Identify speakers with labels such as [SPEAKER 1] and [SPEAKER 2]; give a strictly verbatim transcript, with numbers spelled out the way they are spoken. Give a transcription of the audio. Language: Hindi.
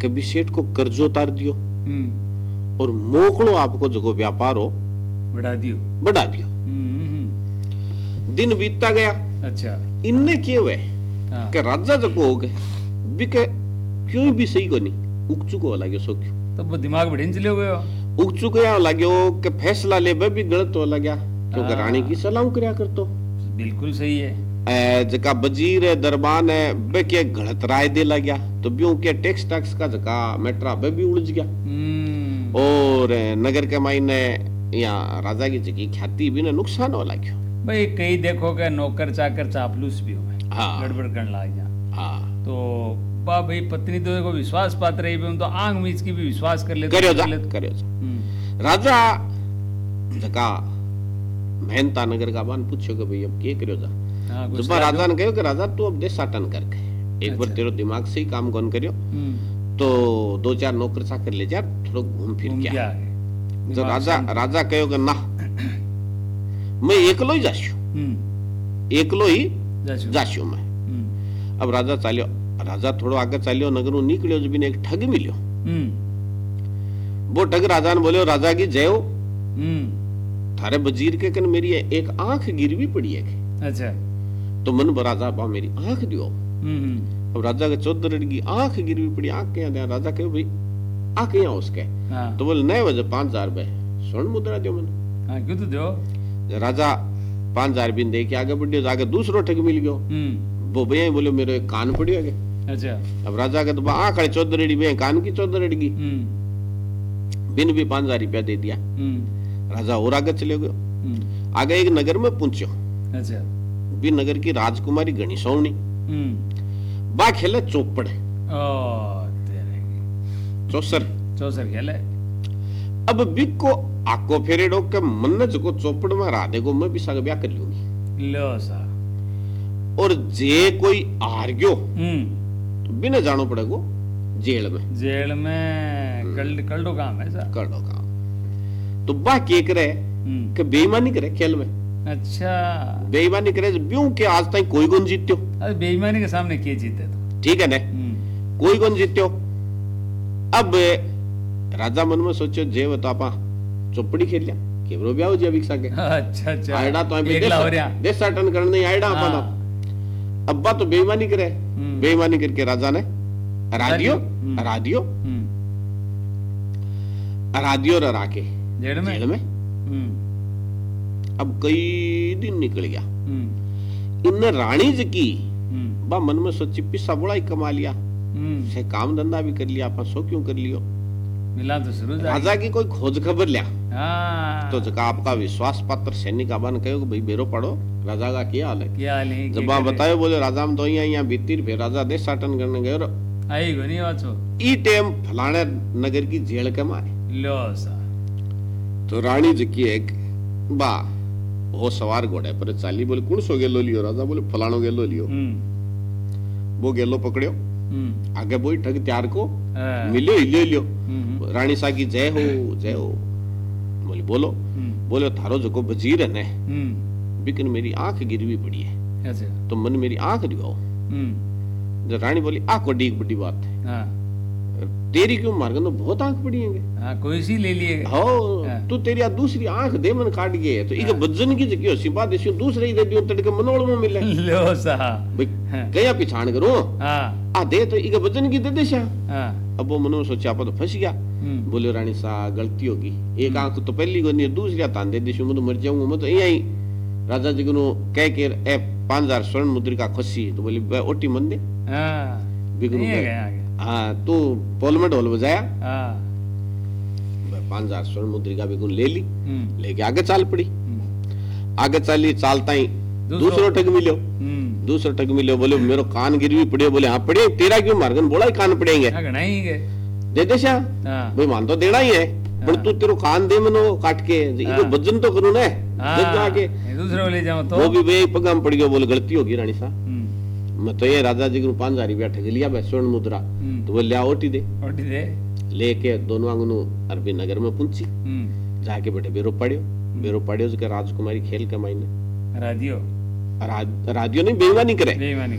[SPEAKER 1] कभी सेठ को कर्ज उतार दियो
[SPEAKER 2] हम्म
[SPEAKER 1] और मोकलो आपको जगो व्यापार हो
[SPEAKER 2] बढ़ा दियो।
[SPEAKER 1] बढ़ा दियो।
[SPEAKER 2] हम्म हम्म,
[SPEAKER 1] दिन बीतता गया,
[SPEAKER 2] अच्छा
[SPEAKER 1] इनने किए हुए
[SPEAKER 2] हाँ
[SPEAKER 1] कि राजा जको हो गए बिके क्यों भी सही को नहीं उग चुको लाग्यो सो क्यों
[SPEAKER 2] तो वो दिमाग बढ़िया चले हुए हो।
[SPEAKER 1] उग चुको या लाग्यो कि फैसला ले बे भी गलत हो लग्या क्योंकि
[SPEAKER 2] हाँ।
[SPEAKER 1] रानी की सलाह करया करतो
[SPEAKER 2] बिल्कुल सही है।
[SPEAKER 1] ए, जका वजीर है दरबान है बे के गलत राय दे लग्या तो ब्यों के टैक्स टैक्स का जका मैटरा बे भी उलझ गया
[SPEAKER 2] हम्म
[SPEAKER 1] और नगर के मायने या राजा की जकी ख्याति भी ने नुकसान हो लाग्यो।
[SPEAKER 2] भाई कई देखो कि नौकर चाकर चापलूस भी हो
[SPEAKER 1] हाँ।
[SPEAKER 2] गड़बड़ करने लग जा
[SPEAKER 1] हाँ
[SPEAKER 2] तो बा भाई पत्नी तो देखो विश्वास पात्र रही भी तो आंख मीच की भी विश्वास कर ले
[SPEAKER 1] करियो जा करियो जा
[SPEAKER 2] हम्म
[SPEAKER 1] राजा जका मेहनता नगर का बान पूछो कि भाई अब के करियो जा
[SPEAKER 2] हाँ कुछ
[SPEAKER 1] जब राजा ने कहो कि राजा तू अब देश साटन करके एक बार
[SPEAKER 2] अच्छा।
[SPEAKER 1] तेरो दिमाग से ही काम कौन करियो
[SPEAKER 2] हम्म
[SPEAKER 1] तो दो चार नौकर चाकर ले जा थोड़ा घूम फिर
[SPEAKER 2] घूम
[SPEAKER 1] के
[SPEAKER 2] क्या
[SPEAKER 1] आ।
[SPEAKER 2] है
[SPEAKER 1] तो
[SPEAKER 2] दिमाग
[SPEAKER 1] राजा
[SPEAKER 2] शांत।
[SPEAKER 1] राजा कहो कि ना मैं एकलो ही जाशु
[SPEAKER 2] हम्म
[SPEAKER 1] एकलो ही
[SPEAKER 2] जाशु।
[SPEAKER 1] जाशु मैं।
[SPEAKER 2] हम्म
[SPEAKER 1] अब राजा चालियो राजा थोड़ो आगे चालियो नगर निकलियो जब इन्हें एक ठग मिलियो
[SPEAKER 2] हम्म
[SPEAKER 1] वो ठग राजा ने बोलियो राजा की जय हो
[SPEAKER 2] हम्म
[SPEAKER 1] थारे वजीर के कन मेरी एक आंख गिरवी पड़ी है
[SPEAKER 2] अच्छा
[SPEAKER 1] तो मन राजा बा मेरी आंख दियो।
[SPEAKER 2] हम्म
[SPEAKER 1] अब राजा के चौधरी की आंख गिरवी पड़ी आंख के यहाँ राजा कहो भाई आंख यहाँ उसके
[SPEAKER 2] हाँ
[SPEAKER 1] तो बोले नए वजह पांच हजार रुपए स्वर्ण मुद्रा दो मन।
[SPEAKER 2] हाँ क्यों तो दो।
[SPEAKER 1] राजा पांच हजार बिन दे के आगे बढ़ियो आगे दूसरो ठग मिल गयो
[SPEAKER 2] हम्म
[SPEAKER 1] वो भैया बोले मेरे एक कान पड़ियो है।
[SPEAKER 2] अच्छा
[SPEAKER 1] अब राजा के तो आंख वाली चौधरी भैया कान की चौधरी की
[SPEAKER 2] हम्म
[SPEAKER 1] बिन भी पांच हजार रुपया दे दिया।
[SPEAKER 2] हम्म
[SPEAKER 1] राजा और आगे चले गयो
[SPEAKER 2] हम्म
[SPEAKER 1] आगे एक नगर में पहुंचो
[SPEAKER 2] अच्छा
[SPEAKER 1] भी नगर की राजकुमारी घनी सोनी
[SPEAKER 2] हम्म
[SPEAKER 1] बा खेले चौपड़
[SPEAKER 2] ओ तेरे की
[SPEAKER 1] चौसर
[SPEAKER 2] चौसर खेल है।
[SPEAKER 1] अब बिक को आको फेरेडो के मन जको चौपड़ में राधे को मैं भी साग ब्याह कर लूंगी
[SPEAKER 2] लो सा
[SPEAKER 1] और जे कोई हार गयो
[SPEAKER 2] हम्म
[SPEAKER 1] तो बिना जानो पड़ेगो जेल में
[SPEAKER 2] जेल में कल कल्डो काम है सा।
[SPEAKER 1] कर दो काम तो बा के करे
[SPEAKER 2] हम्म
[SPEAKER 1] कि बेईमानी करे खेल में
[SPEAKER 2] अच्छा
[SPEAKER 1] बेईमानी करे ब्यों के आज तक कोई गुण जीत्यो
[SPEAKER 2] अरे बेईमानी के सामने के जीते तो
[SPEAKER 1] ठीक है ना
[SPEAKER 2] हम्म
[SPEAKER 1] कोई गुण जीत्यो। अब राजा मन में सोचो जे वो तो आपा चौपड़ी खेल लिया केवरो ब्याह हो जा बिक सके
[SPEAKER 2] अच्छा अच्छा
[SPEAKER 1] आयडा तो
[SPEAKER 2] एकला हो रहा
[SPEAKER 1] देश साटन करने नहीं आयडा आपा
[SPEAKER 2] हाँ।
[SPEAKER 1] तो अब्बा तो बेईमानी करे
[SPEAKER 2] हम्म।
[SPEAKER 1] बेईमानी करके राजा ने रादियो
[SPEAKER 2] हम्म।
[SPEAKER 1] रादियो
[SPEAKER 2] हम्म
[SPEAKER 1] रादियो रा के
[SPEAKER 2] जेल में
[SPEAKER 1] जेल में
[SPEAKER 2] हम्म
[SPEAKER 1] अब कई दिन निकल गया
[SPEAKER 2] हम्म
[SPEAKER 1] इन रानी जी की
[SPEAKER 2] हम्म
[SPEAKER 1] बा मन में सोची पिस्सा बड़ा ही कमा लिया
[SPEAKER 2] हम्म
[SPEAKER 1] से काम धंधा भी कर लिया अपन सो क्यों कर लियो
[SPEAKER 2] मिला तो शुरू जा
[SPEAKER 1] राजा की कोई खोज खबर लिया
[SPEAKER 2] हाँ
[SPEAKER 1] तो जका आपका विश्वास पात्र सैनिक आबान कहो कि भाई बेरो पड़ो राजा का क्या हाल है
[SPEAKER 2] क्या हाल है
[SPEAKER 1] जब आप बतायो बोले राजा हम तो यहाँ यहाँ बीती फिर राजा देश साटन करने गए और
[SPEAKER 2] आई गो नहीं वाचो
[SPEAKER 1] ई टाइम फलाने नगर की जेल के मारे
[SPEAKER 2] लो सा
[SPEAKER 1] तो रानी जी की एक बा वो सवार घोड़े पर चाली बोले कौन सो गेलो लियो राजा बोले फलानो गेलो लियो
[SPEAKER 2] हम्म
[SPEAKER 1] वो गेलो पकड़ियो
[SPEAKER 2] हम्म
[SPEAKER 1] आगे बोई ठग त्यार को
[SPEAKER 2] हाँ,
[SPEAKER 1] मिलियो हिलियो लियो
[SPEAKER 2] हम्म
[SPEAKER 1] रानी सा की जय हो जय हो बोली बोलो
[SPEAKER 2] हम्म
[SPEAKER 1] बोले थारो जको वजीर है ने
[SPEAKER 2] हम्म
[SPEAKER 1] बिकन मेरी आंख गिरवी पड़ी है
[SPEAKER 2] अच्छा
[SPEAKER 1] तो मन मेरी आंख दिखाओ।
[SPEAKER 2] हम्म
[SPEAKER 1] जो रानी बोली आ को बड़ी बड़ी बात है
[SPEAKER 2] हाँ
[SPEAKER 1] तेरी क्यों मारगन तो बहुत आंख पड़ी है
[SPEAKER 2] हाँ कोई सी ले लिए
[SPEAKER 1] हो
[SPEAKER 2] हाँ।
[SPEAKER 1] तू तेरी आ दूसरी आंख दे मन काट गए तो इके बज्जन की जगह सी बात इसी दूसरे ही दे दियो तड़के मनोल में मिले
[SPEAKER 2] लो सा
[SPEAKER 1] भाई
[SPEAKER 2] हाँ
[SPEAKER 1] गया पिछाण करो
[SPEAKER 2] हाँ
[SPEAKER 1] आ दे तो इके बज्जन की दे दे श्या
[SPEAKER 2] हाँ
[SPEAKER 1] अब वो मनो सोचा आप तो फंस गया
[SPEAKER 2] हम्म
[SPEAKER 1] बोले रानी सा गलती होगी एक आंख तो पहली को नहीं दूसरी तान दे देशु मैं तो मर जाऊंगा मैं तो यही राजा जी को कह के ए पांच हजार स्वर्ण मुद्रिका खुशी तो बोली ओटी मन दे
[SPEAKER 2] हाँ
[SPEAKER 1] बिगड़ू
[SPEAKER 2] नहीं
[SPEAKER 1] गए।
[SPEAKER 2] गया आगे
[SPEAKER 1] हाँ तू पोल में ढोल बजाया
[SPEAKER 2] हाँ
[SPEAKER 1] पांच हजार स्वर्ण मुद्रिका बिगुन ले ली
[SPEAKER 2] हम्म
[SPEAKER 1] लेके आगे चाल पड़ी
[SPEAKER 2] हम्म
[SPEAKER 1] आगे चाली चालता ही
[SPEAKER 2] दूसरो-
[SPEAKER 1] दूसरो ठग मिलो
[SPEAKER 2] हम्म
[SPEAKER 1] दूसरो ठग मिलो बोले मेरो कान गिरवी पड़े बोले हाँ पड़े तेरा क्यों मारगन बोला ही कान पड़ेंगे
[SPEAKER 2] हाँ घना ही गए
[SPEAKER 1] दे दे श्या
[SPEAKER 2] हाँ
[SPEAKER 1] भाई मान तो देना ही है पर
[SPEAKER 2] हाँ।
[SPEAKER 1] तू तेरो कान दे मनो काट के इको
[SPEAKER 2] हाँ।
[SPEAKER 1] वजन तो करूं ना जब
[SPEAKER 2] हाँ
[SPEAKER 1] जाके
[SPEAKER 2] ये दूसरे को ले जाओ तो
[SPEAKER 1] वो भी वे पगाम पड़ गया बोले गलती होगी रानी सा
[SPEAKER 2] हम्म
[SPEAKER 1] मैं तो ये राजा जी को पांच हजार रुपया ठग लिया भाई स्वर्ण मुद्रा
[SPEAKER 2] हम्म
[SPEAKER 1] तो बोले ले ओटी दे
[SPEAKER 2] रोटी दे
[SPEAKER 1] लेके दोनों आंगनों अरबी नगर में पहुंची
[SPEAKER 2] हम्म
[SPEAKER 1] जाके बैठे बेरो पड़ियो बेरो पड़ियो जो राजकुमारी खेल के मायने
[SPEAKER 2] राजियो
[SPEAKER 1] राज, राजियो नहीं बेईमानी करे
[SPEAKER 2] बेईमानी